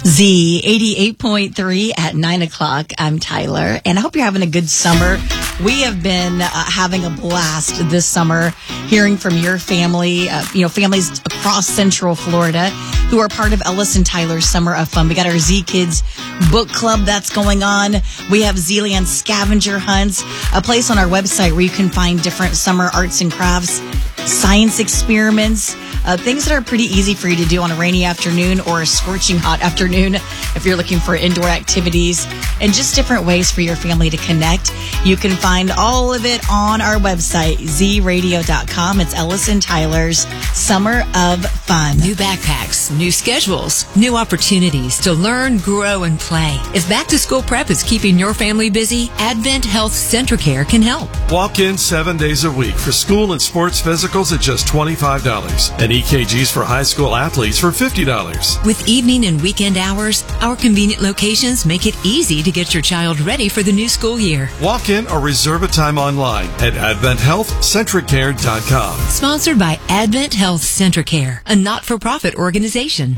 Z 88.3 at 9 o'clock. I'm Tyler, and I hope you're having a good summer. We have been having a blast this summer, hearing from your family, families across Central Florida who are part of Ellis and Tyler's Summer of Fun. We got our Z Kids book club that's going on. We have Zealand scavenger hunts, a place on our website where you can find different summer arts and crafts, science experiments, things that are pretty easy for you to do on a rainy afternoon or a scorching hot afternoon if you're looking for indoor activities, and just different ways for your family to connect. You can find all of it on our website, zradio.com. It's Ellis and Tyler's Summer of Fun. New backpacks, new schedules, new opportunities to learn, grow, and play. If back-to-school prep is keeping your family busy, Advent Health Centricare can help. Walk in 7 days a week for school and sports physicals at just $25. And EKGs for high school athletes for $50. With evening and weekend hours, our convenient locations make it easy to get your child ready for the new school year. Walk in or reserve a time online at AdventHealthCentricare.com. Sponsored by Advent Health Centricare, a not-for-profit organization.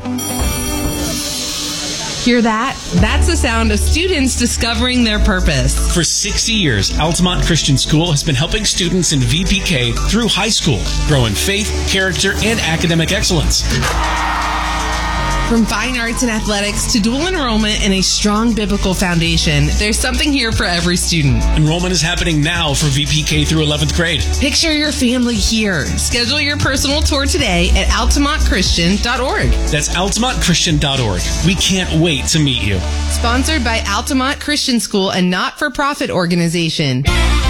Hear that? That's the sound of students discovering their purpose. For 60 years, Altamont Christian School has been helping students in VPK through high school grow in faith, character, and academic excellence. From fine arts and athletics to dual enrollment and a strong biblical foundation, there's something here for every student. Enrollment is happening now for VPK through 11th grade. Picture your family here. Schedule your personal tour today at altamontchristian.org. That's altamontchristian.org. We can't wait to meet you. Sponsored by Altamont Christian School, a not-for-profit organization.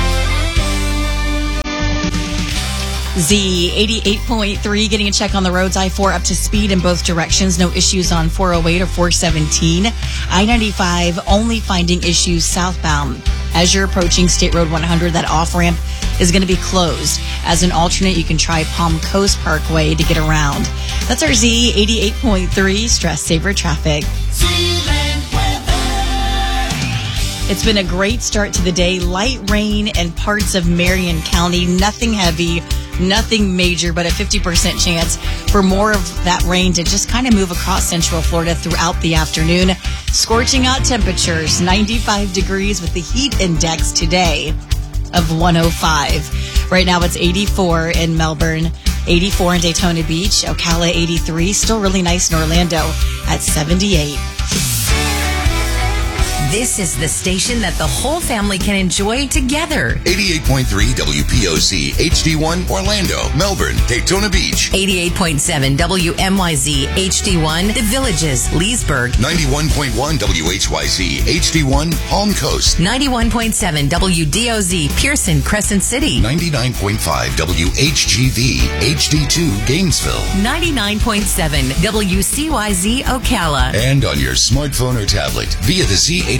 Z 88.3, getting a check on the roads. I-4 up to speed in both directions. No issues on 408 or 417. I-95 only finding issues southbound. As you're approaching State Road 100, that off-ramp is going to be closed. As an alternate, you can try Palm Coast Parkway to get around. That's our Z 88.3 Stress Saver Traffic. It's been a great start to the day. Light rain in parts of Marion County. Nothing heavy, nothing major, but a 50% chance for more of that rain to just kind of move across Central Florida throughout the afternoon. Scorching hot temperatures, 95 degrees with the heat index today of 105. Right now it's 84 in Melbourne, 84 in Daytona Beach, Ocala 83. Still really nice in Orlando at 78. This is the station that the whole family can enjoy together. 88.3 WPOC, HD1, Orlando, Melbourne, Daytona Beach. 88.7 WMYZ, HD1, The Villages, Leesburg. 91.1 WHYZ, HD1, Palm Coast. 91.7 WDOZ, Pearson, Crescent City. 99.5 WHGV, HD2, Gainesville. 99.7 WCYZ, Ocala. And on your smartphone or tablet via the Z88